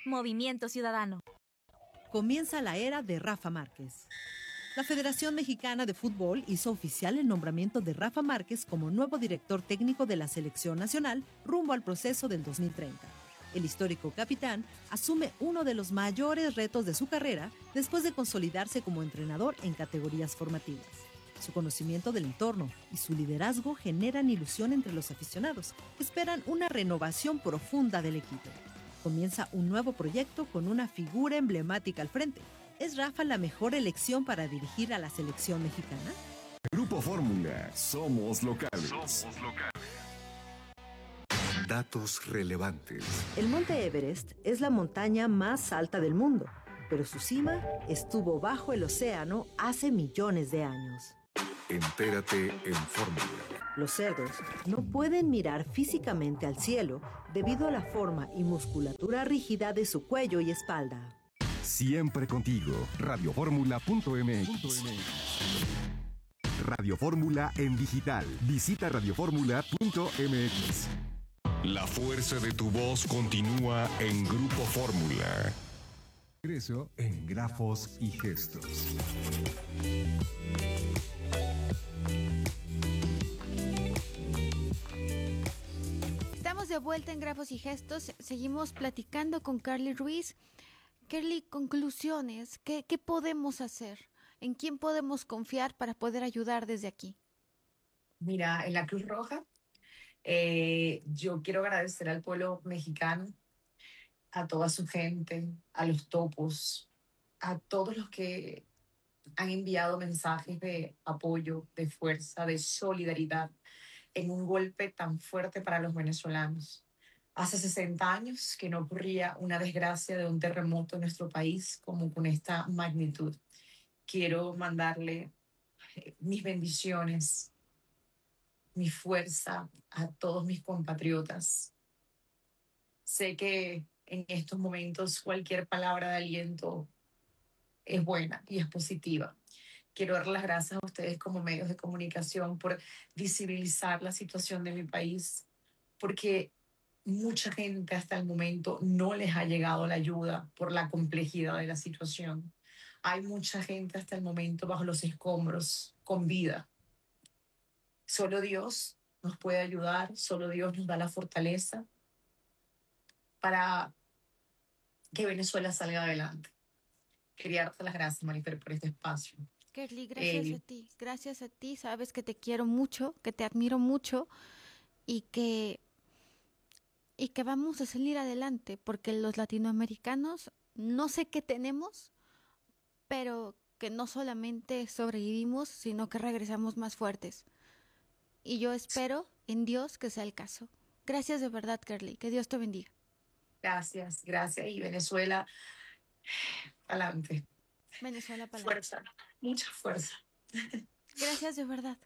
Movimiento Ciudadano. Comienza la era de Rafa Márquez. La Federación Mexicana de Fútbol hizo oficial el nombramiento de Rafa Márquez como nuevo director técnico de la selección nacional rumbo al proceso del 2030. El histórico capitán asume uno de los mayores retos de su carrera después de consolidarse como entrenador en categorías formativas. Su conocimiento del entorno y su liderazgo generan ilusión entre los aficionados, que esperan una renovación profunda del equipo. Comienza un nuevo proyecto con una figura emblemática al frente. ¿Es Rafa la mejor elección para dirigir a la selección mexicana? Grupo Fórmula, somos locales. Datos relevantes. El Monte Everest es la montaña más alta del mundo, pero su cima estuvo bajo el océano hace millones de años. Entérate en Fórmula. Los cerdos no pueden mirar físicamente al cielo debido a la forma y musculatura rígida de su cuello y espalda. Siempre contigo, radioformula.mx. Radio Fórmula en digital. Visita radioformula.mx. La fuerza de tu voz continúa en Grupo Fórmula. Regreso en Grafos y Gestos. Estamos de vuelta en Grafos y Gestos. Seguimos platicando con Carly Ruiz. Carly, conclusiones. ¿Qué podemos hacer? ¿En quién podemos confiar para poder ayudar desde aquí? Mira, en la Cruz Roja, yo quiero agradecer al pueblo mexicano, a toda su gente, a los topos, a todos los que han enviado mensajes de apoyo, de fuerza, de solidaridad en un golpe tan fuerte para los venezolanos. Hace 60 años que no ocurría una desgracia de un terremoto en nuestro país como con esta magnitud. Quiero mandarle mis bendiciones, mi fuerza a todos mis compatriotas. Sé que en estos momentos cualquier palabra de aliento es buena y es positiva. Quiero dar las gracias a ustedes como medios de comunicación por visibilizar la situación de mi país, porque mucha gente hasta el momento no les ha llegado la ayuda por la complejidad de la situación. Hay mucha gente hasta el momento bajo los escombros, con vida. Solo Dios nos puede ayudar, solo Dios nos da la fortaleza para que Venezuela salga adelante. Quería darte las gracias, Marifer, por este espacio. Carly, gracias a ti, sabes que te quiero mucho, que te admiro mucho y que vamos a salir adelante, porque los latinoamericanos no sé qué tenemos, pero que no solamente sobrevivimos, sino que regresamos más fuertes. Y yo espero en Dios que sea el caso. Gracias de verdad, Carly, que Dios te bendiga. Gracias. Y Venezuela, adelante. Venezuela para fuerza, mucha fuerza. Gracias de verdad.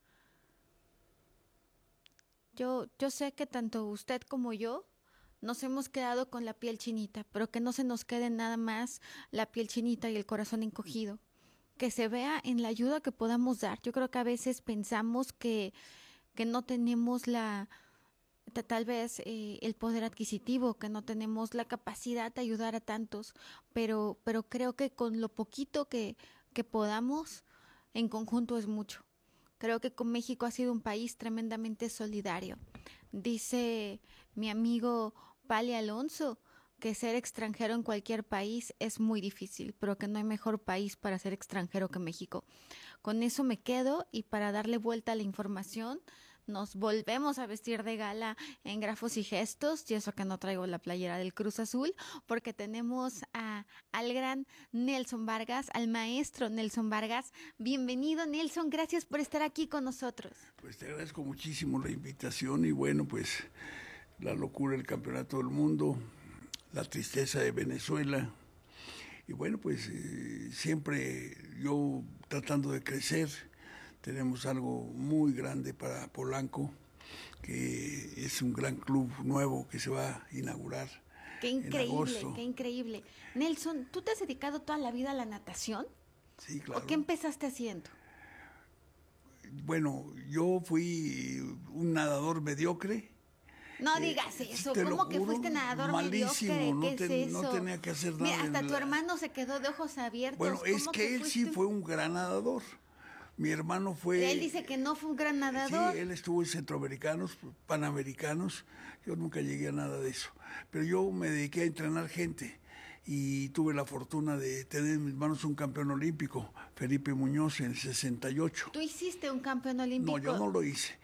Yo sé que tanto usted como yo nos hemos quedado con la piel chinita, pero que no se nos quede nada más la piel chinita y el corazón encogido. Que se vea en la ayuda que podamos dar. Yo creo que a veces pensamos que no tenemos tal vez el poder adquisitivo, que no tenemos la capacidad de ayudar a tantos, pero creo que con lo poquito que podamos, en conjunto es mucho. Creo que con México ha sido un país tremendamente solidario. Dice mi amigo Pali Alonso que ser extranjero en cualquier país es muy difícil, pero que no hay mejor país para ser extranjero que México. Con eso me quedo, y para darle vuelta a la información, nos volvemos a vestir de gala en Grafos y Gestos, y eso que no traigo la playera del Cruz Azul, porque tenemos al gran Nelson Vargas, al maestro Nelson Vargas. Bienvenido, Nelson, gracias por estar aquí con nosotros. Pues te agradezco muchísimo la invitación, y bueno, pues la locura del campeonato del mundo, la tristeza de Venezuela, y bueno, pues siempre yo tratando de crecer. Tenemos algo muy grande para Polanco, que es un gran club nuevo que se va a inaugurar. Qué increíble, en agosto. Qué increíble. Nelson, ¿tú te has dedicado toda la vida a la natación? Sí, claro. ¿O qué empezaste haciendo? Bueno, yo fui un nadador mediocre No digas eso, te lo ¿cómo que juro, fuiste nadador malísimo, mediocre? ¿Qué es eso? no tenía que hacer nada. Mira, hasta tu hermano se quedó de ojos abiertos. Bueno, es ¿Cómo que él sí fuiste? fue un gran nadador. Mi hermano fue... Él dice que no fue un gran nadador. Sí, él estuvo en centroamericanos, panamericanos. Yo nunca llegué a nada de eso. Pero yo me dediqué a entrenar gente y tuve la fortuna de tener en mis manos un campeón olímpico, Felipe Muñoz, en el 68. ¿Tú hiciste un campeón olímpico? No, yo no lo hice.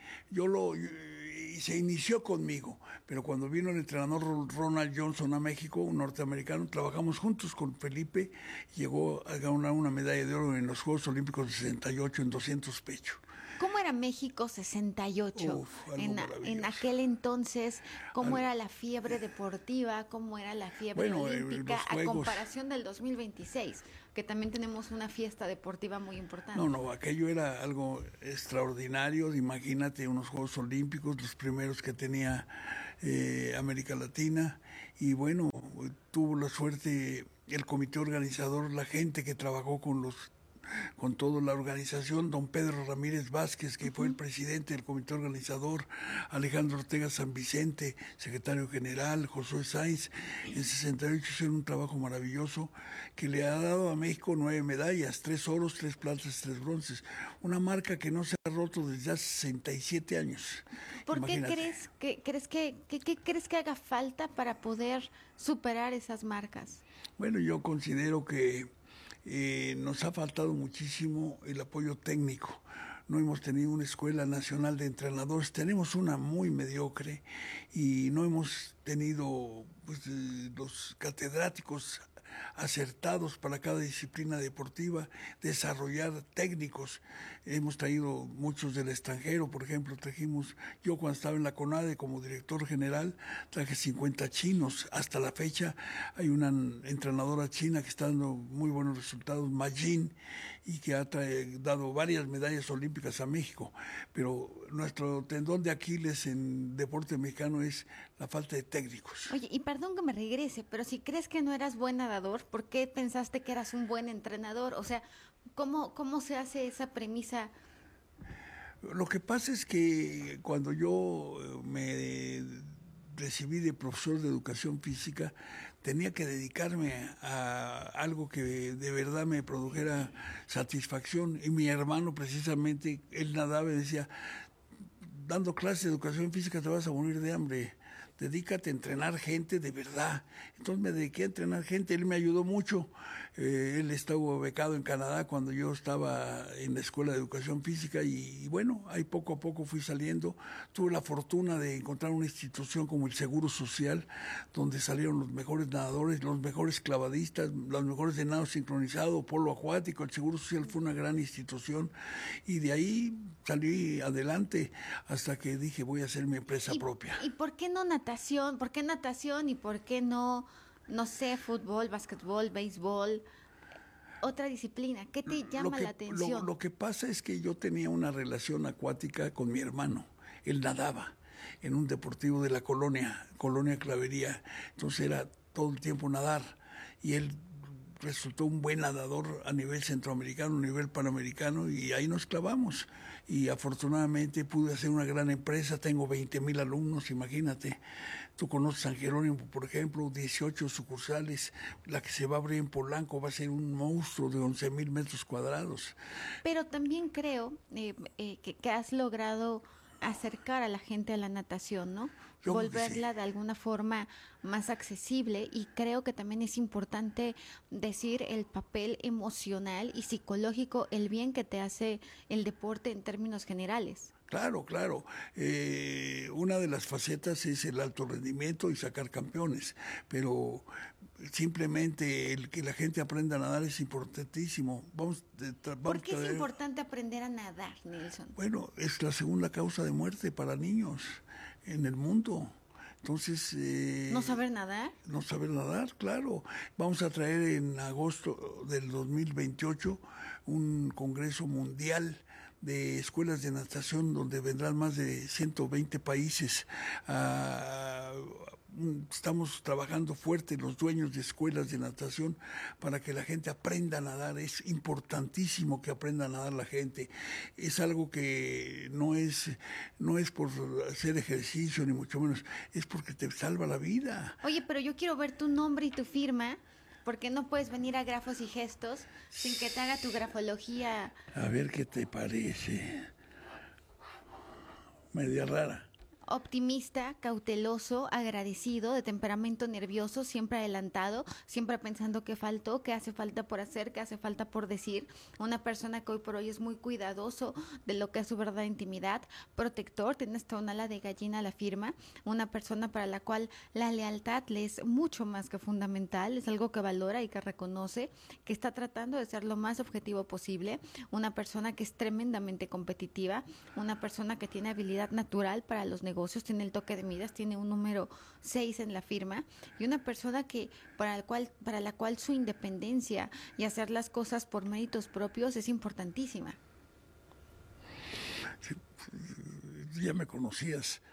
Se inició conmigo, pero cuando vino el entrenador Ronald Johnson a México, un norteamericano, trabajamos juntos con Felipe, llegó a ganar una medalla de oro en los Juegos Olímpicos de 68 en 200 pecho. ¿Cómo era México 68? Uf, algo en maravilloso. aquel entonces, ¿cómo era la fiebre deportiva? ¿Cómo era la fiebre olímpica los a Juegos... comparación del 2026? Que también tenemos una fiesta deportiva muy importante. No, aquello era algo extraordinario. Imagínate unos Juegos Olímpicos, los primeros que tenía América Latina. Y bueno, tuvo la suerte el comité organizador, la gente que trabajó con toda la organización, don Pedro Ramírez Vázquez, que fue el presidente del comité organizador, Alejandro Ortega San Vicente, secretario general, Josué Sáenz. En 68 hicieron un trabajo maravilloso que le ha dado a México 9 medallas, 3 oros, 3 platas, 3 bronces. Una marca que no se ha roto desde hace 67 años. ¿Por Imagínate. qué crees que haga falta para poder superar esas marcas? Bueno, yo considero que nos ha faltado muchísimo el apoyo técnico. No hemos tenido una escuela nacional de entrenadores, tenemos una muy mediocre y no hemos tenido los catedráticos acertados para cada disciplina deportiva, desarrollar técnicos. Hemos traído muchos del extranjero, por ejemplo, yo cuando estaba en la CONADE como director general, traje 50 chinos. Hasta la fecha hay una entrenadora china que está dando muy buenos resultados, Ma Jin, y que ha dado varias medallas olímpicas a México. Pero nuestro tendón de Aquiles en deporte mexicano es la falta de técnicos. Oye, y perdón que me regrese, pero si crees que no eras buen nadador, ¿por qué pensaste que eras un buen entrenador? O sea, ¿cómo se hace esa premisa? Lo que pasa es que cuando yo me recibí de profesor de educación física, tenía que dedicarme a algo que de verdad me produjera satisfacción. Y mi hermano, precisamente, él nadaba y decía, dando clases de educación física te vas a morir de hambre. Dedícate a entrenar gente de verdad. Entonces me dediqué a entrenar gente, él me ayudó mucho. Él estuvo becado en Canadá cuando yo estaba en la Escuela de Educación Física y bueno, ahí poco a poco fui saliendo. Tuve la fortuna de encontrar una institución como el Seguro Social, donde salieron los mejores nadadores, los mejores clavadistas, los mejores de nado sincronizado, polo acuático. El Seguro Social fue una gran institución y de ahí salí adelante hasta que dije voy a hacer mi empresa propia. ¿Y por qué no natación? ¿Por qué natación y por qué no sé, fútbol, básquetbol, béisbol, otra disciplina? ¿Qué te llama la atención? Lo que pasa es que yo tenía una relación acuática con mi hermano. Él nadaba en un deportivo de la Colonia Clavería. Entonces era todo el tiempo nadar. Y él resultó un buen nadador a nivel centroamericano, a nivel panamericano, y ahí nos clavamos. Y afortunadamente pude hacer una gran empresa, tengo 20,000 alumnos, imagínate. Tú conoces San Jerónimo, por ejemplo, 18 sucursales. La que se va a abrir en Polanco va a ser un monstruo de 11,000 metros cuadrados. Pero también creo que has logrado acercar a la gente a la natación, ¿no? Volverla de alguna forma más accesible, y creo que también es importante decir el papel emocional y psicológico, el bien que te hace el deporte en términos generales. Claro. Una de las facetas es el alto rendimiento y sacar campeones, pero simplemente el que la gente aprenda a nadar es importantísimo. ¿Por qué es importante aprender a nadar, Nelson? Bueno, es la segunda causa de muerte para niños en el mundo. Entonces... ¿No saber nadar? No saber nadar, claro. Vamos a traer en agosto del 2028 un congreso mundial de escuelas de natación donde vendrán más de 120 países. Estamos trabajando fuerte los dueños de escuelas de natación para que la gente aprenda a nadar. Es importantísimo que aprenda a nadar la gente. Es algo que no es por hacer ejercicio ni mucho menos, es porque te salva la vida. Oye, pero yo quiero ver tu nombre y tu firma, porque no puedes venir a Grafos y Gestos sin que te haga tu grafología. A ver qué te parece. Media rara. Optimista, cauteloso, agradecido, de temperamento nervioso, siempre adelantado, siempre pensando qué faltó, qué hace falta por hacer, qué hace falta por decir. Una persona que hoy por hoy es muy cuidadoso de lo que es su verdadera intimidad, protector, tiene hasta un ala de gallina a la firma. Una persona para la cual la lealtad le es mucho más que fundamental, es algo que valora y que reconoce, que está tratando de ser lo más objetivo posible. Una persona que es tremendamente competitiva, una persona que tiene habilidad natural para los negocios, tiene el toque de Midas, tiene un número 6 en la firma, y una persona que para la cual su independencia y hacer las cosas por méritos propios es importantísima. Sí, ya me conocías.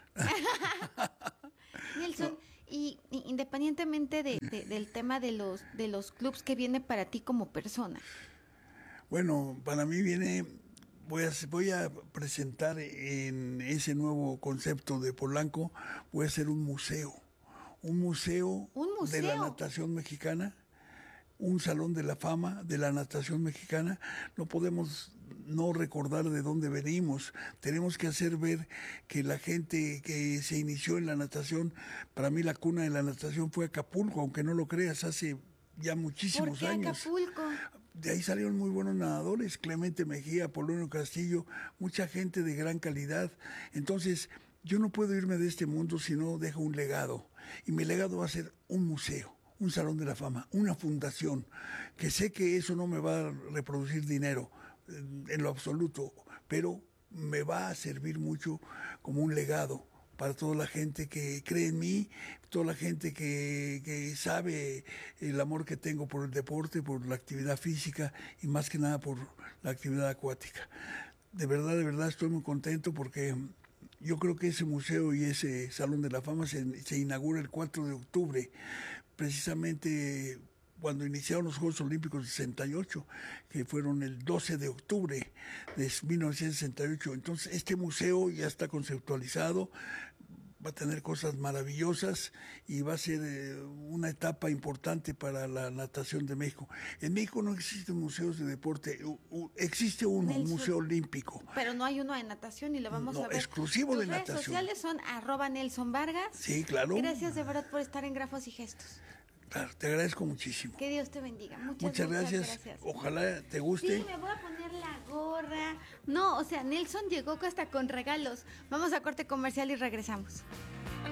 Nelson, y independientemente del tema de los clubs, ¿qué viene para ti como persona? Bueno, para mí viene... Voy a presentar en ese nuevo concepto de Polanco, voy a hacer un museo de la natación mexicana, un salón de la fama de la natación mexicana. No podemos no recordar de dónde venimos, tenemos que hacer ver que la gente que se inició en la natación, para mí la cuna de la natación fue Acapulco, aunque no lo creas, hace ya muchísimos años. ¿Por qué Acapulco? De ahí salieron muy buenos nadadores, Clemente Mejía, Polonio Castillo, mucha gente de gran calidad. Entonces, yo no puedo irme de este mundo si no dejo un legado. Y mi legado va a ser un museo, un salón de la fama, una fundación, que sé que eso no me va a reproducir dinero en lo absoluto, pero me va a servir mucho como un legado para toda la gente que cree en mí, toda la gente que sabe el amor que tengo por el deporte, por la actividad física y más que nada por la actividad acuática. De verdad estoy muy contento porque yo creo que ese museo y ese Salón de la Fama se inaugura el 4 de octubre, precisamente cuando iniciaron los Juegos Olímpicos de 68, que fueron el 12 de octubre de 1968. Entonces, este museo ya está conceptualizado, va a tener cosas maravillosas y va a ser una etapa importante para la natación de México. En México no existen museos de deporte, existe uno, un museo olímpico. Pero no hay uno de natación y lo vamos a ver. Exclusivo de natación. Tus redes sociales son @NelsonVargas. Sí, claro. Gracias de verdad por estar en Grafos y Gestos. Claro, te agradezco muchísimo. Que Dios te bendiga. Muchas gracias. Ojalá te guste. Sí, me voy a poner la gorra. No, o sea, Nelson llegó hasta con regalos. Vamos a corte comercial y regresamos.